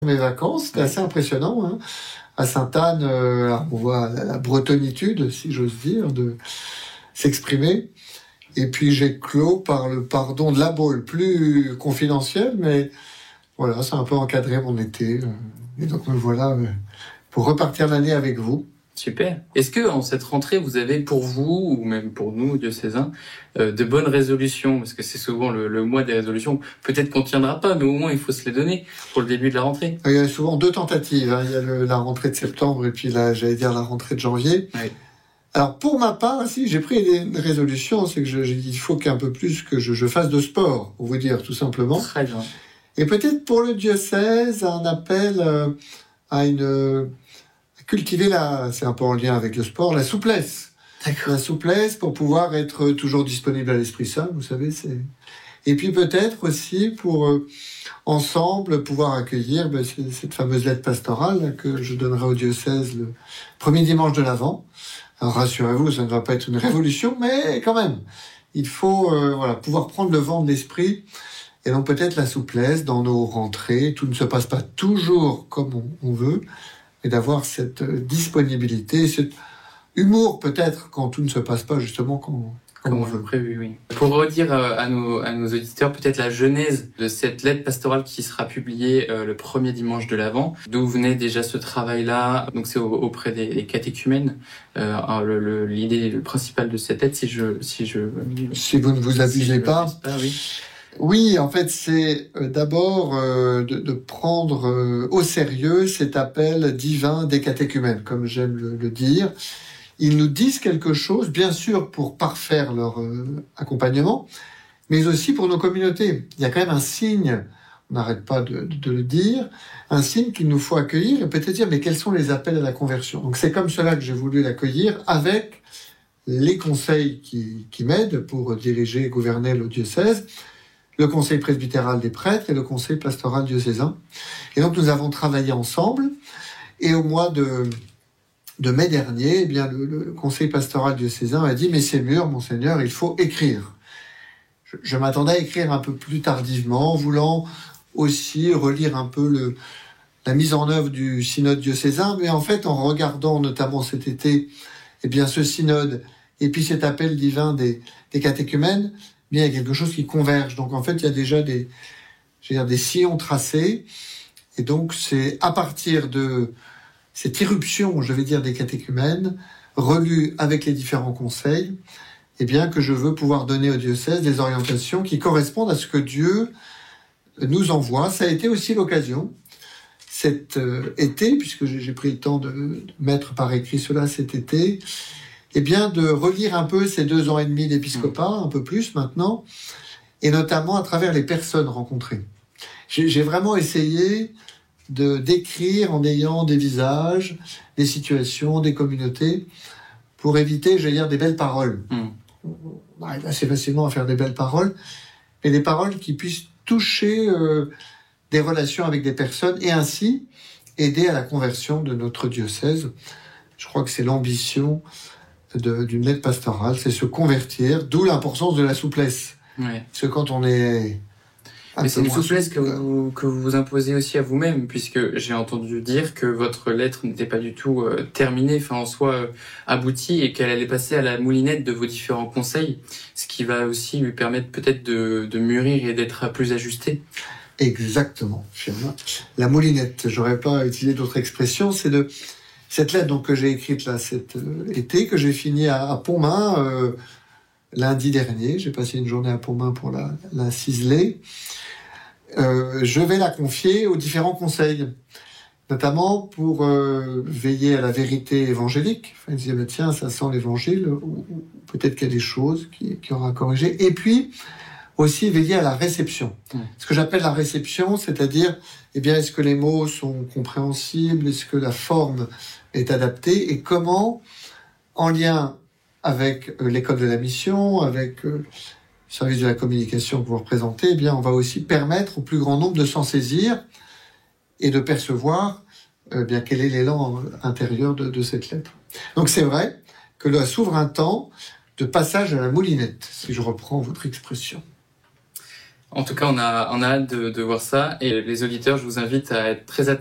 Mes vacances, c'était assez impressionnant. Hein. À Sainte-Anne, on voit la bretonitude, si j'ose dire, de s'exprimer. Et puis j'ai clos par le pardon de la Baule, plus confidentiel, mais voilà, ça a un peu encadré mon été. Et donc me voilà pour repartir l'année avec vous. Super. Est-ce que en cette rentrée, vous avez pour vous, ou même pour nous, diocésains, de bonnes résolutions? Parce que c'est souvent le mois des résolutions. Peut-être qu'on ne tiendra pas, mais au moins il faut se les donner pour le début de la rentrée. Il y a souvent 2 tentatives. Hein. Il y a la rentrée de septembre et puis la rentrée de janvier. Oui. Alors pour ma part, si j'ai pris une résolution, c'est que il faut qu'un peu plus que je fasse de sport, pour vous dire tout simplement. Très bien. Et peut-être pour le diocèse, un appel à cultiver c'est un peu en lien avec le sport, la souplesse. D'accord. La souplesse pour pouvoir être toujours disponible à l'Esprit Saint, vous savez, Et puis peut-être aussi pour ensemble pouvoir accueillir cette fameuse lettre pastorale là, que je donnerai au diocèse le premier dimanche de l'Avent. Alors rassurez-vous, ça ne va pas être une révolution, mais quand même, il faut pouvoir prendre le vent de l'esprit et donc peut-être la souplesse dans nos rentrées. Tout ne se passe pas toujours comme on veut, mais d'avoir cette disponibilité, cet humour peut-être quand tout ne se passe pas justement comme on veut. Prévu, oui. Pour redire à nos auditeurs peut-être la genèse de cette lettre pastorale qui sera publiée le premier dimanche de l'Avent, d'où venait déjà ce travail-là. Donc c'est auprès des catéchumènes. L'idée principale de cette lettre, si vous ne vous abusez pas. Oui. Oui, en fait, c'est d'abord de prendre au sérieux cet appel divin des catéchumènes, comme j'aime le dire. Ils nous disent quelque chose, bien sûr, pour parfaire leur accompagnement, mais aussi pour nos communautés. Il y a quand même un signe, on n'arrête pas de le dire, un signe qu'il nous faut accueillir et peut-être dire, mais quels sont les appels à la conversion? Donc c'est comme cela que j'ai voulu l'accueillir, avec les conseils qui m'aident pour diriger et gouverner le diocèse, le conseil presbytéral des prêtres et le conseil pastoral diocésain. Et donc nous avons travaillé ensemble, et au mois de mai dernier, le conseil pastoral diocésain a dit « Mais c'est mûr, monseigneur, il faut écrire ». Je m'attendais à écrire un peu plus tardivement, voulant aussi relire un peu la mise en œuvre du synode diocésain, mais en fait, en regardant notamment cet été, ce synode, et puis cet appel divin des catéchumènes, il y a quelque chose qui converge. Donc en fait, il y a déjà des sillons tracés, et donc c'est à partir de cette irruption, des catéchumènes, relue avec les différents conseils, que je veux pouvoir donner au diocèse des orientations qui correspondent à ce que Dieu nous envoie. Ça a été aussi l'occasion, cet été, puisque j'ai pris le temps de mettre par écrit cela cet été, de relire un peu ces 2 ans et demi d'épiscopat, un peu plus maintenant, et notamment à travers les personnes rencontrées. J'ai vraiment essayé de décrire en ayant des visages, des situations, des communautés, pour éviter, des belles paroles. On arrive assez facilement à faire des belles paroles, mais des paroles qui puissent toucher des relations avec des personnes et ainsi aider à la conversion de notre diocèse. Je crois que c'est l'ambition d'une lettre pastorale, c'est se convertir, d'où l'importance de la souplesse. Ouais. Parce que quand on est... Mais c'est une souplesse que vous imposez aussi à vous-même, puisque j'ai entendu dire que votre lettre n'était pas du tout terminée, en soi aboutie, et qu'elle allait passer à la moulinette de vos différents conseils, ce qui va aussi lui permettre peut-être de mûrir et d'être plus ajusté. Exactement. La moulinette, j'aurais pas utilisé d'autres expressions, c'est de cette lettre que j'ai écrite là cet été, que j'ai finie à Pontmain lundi dernier. J'ai passé une journée à Pontmain pour la ciseler. Je vais la confier aux différents conseils, notamment pour veiller à la vérité évangélique. Ils disaient, tiens, ça sent l'évangile, ou peut-être qu'il y a des choses qui aura à corriger. Et puis, aussi veiller à la réception. Ce que j'appelle la réception, c'est-à-dire, est-ce que les mots sont compréhensibles, est-ce que la forme est adaptée, et comment, en lien avec l'école de la mission, avec le service de la communication que vous représentez, on va aussi permettre au plus grand nombre de s'en saisir et de percevoir quel est l'élan intérieur de cette lettre. Donc c'est vrai que là s'ouvre un temps de passage à la moulinette, si je reprends votre expression. En tout cas, on a hâte de voir ça. Et les auditeurs, je vous invite à être très attentifs